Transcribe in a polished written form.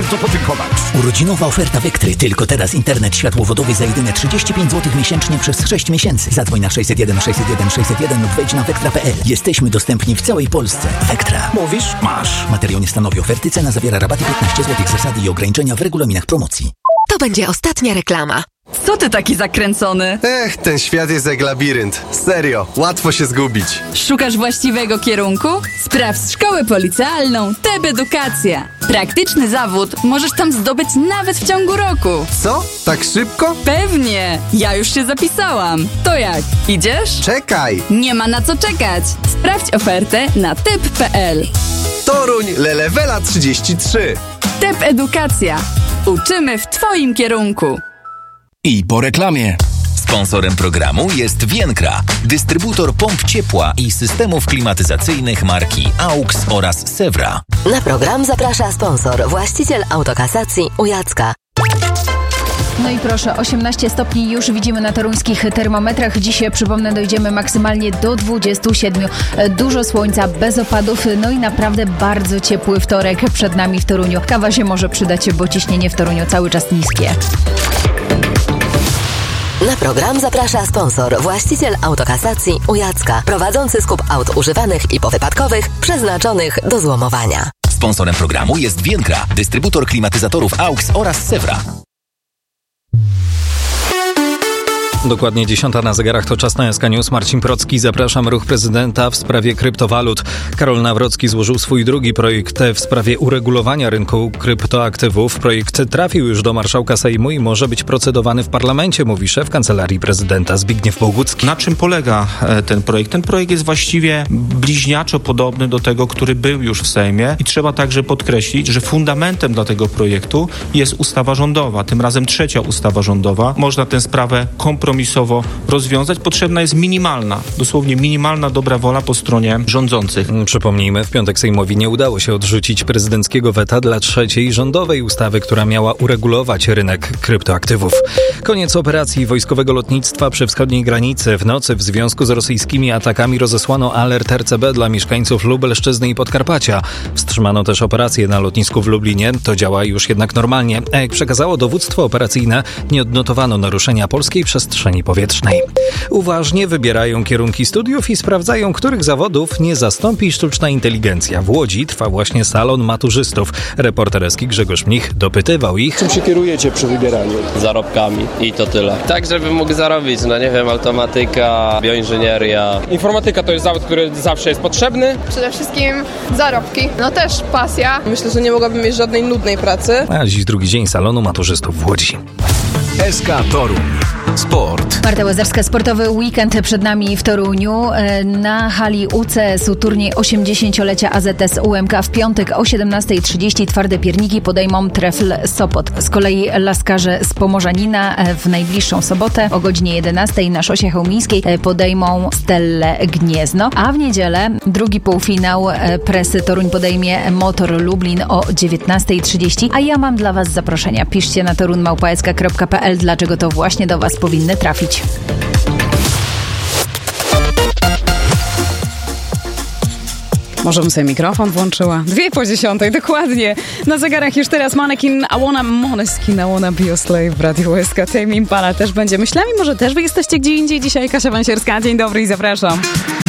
bardzo podziękować. Urodzinowa oferta Vectry. Tylko teraz internet światłowodowy za jedyne 35 zł miesięcznie przez 6 miesięcy. Zadzwoń na 601 601 601 lub wejdź na vectra.pl. Jesteśmy dostępni w całej Polsce. Vectra. Mówisz? Masz. Materiał nie stanowi oferty. Cena zawiera rabaty 15 zł. Zasady i ograniczenia w regulaminach promocji. To będzie ostatnia reklama. Co ty taki zakręcony? Ten świat jest jak labirynt. Serio, łatwo się zgubić. Szukasz właściwego kierunku? Sprawdź szkołę policealną TEP Edukacja. Praktyczny zawód możesz tam zdobyć nawet w ciągu roku. Co? Tak szybko? Pewnie! Ja już się zapisałam. To jak? Idziesz? Czekaj! Nie ma na co czekać. Sprawdź ofertę na tep.pl. Toruń Lelewela 33. TEP Edukacja. Uczymy w Twoim kierunku. I po reklamie. Sponsorem programu jest Vienkra, dystrybutor pomp ciepła i systemów klimatyzacyjnych marki AUX oraz Sewra. Na program zaprasza sponsor, właściciel autokasacji u Jacka. No i proszę, 18 stopni już widzimy na toruńskich termometrach. Dzisiaj, przypomnę, dojdziemy maksymalnie do 27. Dużo słońca, bez opadów, no i naprawdę bardzo ciepły wtorek przed nami w Toruniu. Kawa się może przydać, bo ciśnienie w Toruniu cały czas niskie. Na program zaprasza sponsor, właściciel autokasacji u Jacka, prowadzący skup aut używanych i powypadkowych, przeznaczonych do złomowania. Sponsorem programu jest Vienkra, dystrybutor klimatyzatorów AUX oraz Sewra. Dokładnie 10 na zegarach, to czas na SK News. Marcin Procki, zapraszam. Ruch prezydenta w sprawie kryptowalut. Karol Nawrocki złożył swój drugi projekt w sprawie uregulowania rynku kryptoaktywów. Projekt trafił już do marszałka Sejmu i może być procedowany w parlamencie, mówi szef Kancelarii Prezydenta Zbigniew Bogucki. Na czym polega ten projekt? Ten projekt jest właściwie bliźniaczo podobny do tego, który był już w Sejmie i trzeba także podkreślić, że fundamentem dla tego projektu jest ustawa rządowa, tym razem trzecia ustawa rządowa. Można tę sprawę kompromisowo rozwiązać. Potrzebna jest minimalna, dosłownie minimalna dobra wola po stronie rządzących. Przypomnijmy, w piątek Sejmowi nie udało się odrzucić prezydenckiego weta dla trzeciej rządowej ustawy, która miała uregulować rynek kryptoaktywów. Koniec operacji wojskowego lotnictwa przy wschodniej granicy. W nocy w związku z rosyjskimi atakami rozesłano alert RCB dla mieszkańców Lubelszczyzny i Podkarpacia. Wstrzymano też operację na lotnisku w Lublinie. To działa już jednak normalnie. A jak przekazało dowództwo operacyjne, nie odnotowano naruszenia polskiej przestrzeni powietrznej. Uważnie wybierają kierunki studiów i sprawdzają, których zawodów nie zastąpi sztuczna inteligencja. W Łodzi trwa właśnie salon maturzystów. Reporter Eski Grzegorz Mnich dopytywał ich. Czym się kierujecie przy wybieraniu? Zarobkami i to tyle. Tak, żeby mógł zarobić, automatyka, bioinżynieria. Informatyka to jest zawód, który zawsze jest potrzebny. Przede wszystkim zarobki, też pasja. Myślę, że nie mogłabym mieć żadnej nudnej pracy. A dziś drugi dzień salonu maturzystów w Łodzi. SK Toruń. Sport. Marta Łazarska, sportowy weekend przed nami w Toruniu. Na hali UCS-u turniej 80-lecia AZS UMK w piątek o 17:30 twarde pierniki podejmą Trefl Sopot. Z kolei laskarze z Pomorzanina w najbliższą sobotę o godzinie 11:00 na szosie chełmińskiej podejmą Stellę Gniezno. A w niedzielę drugi półfinał Presy Toruń podejmie Motor Lublin o 19:30. A ja mam dla Was zaproszenia. Piszcie na torun@sk.pl, dlaczego to właśnie do Was powinny trafić. Może bym sobie mikrofon włączyła. 9:50, dokładnie. Na zegarach już teraz Måneskin, I wanna be your slave w Radiu SK. Tame Impala też będzie. Myślami, może też wy jesteście gdzie indziej dzisiaj. Kasia Wansierska, dzień dobry i zapraszam.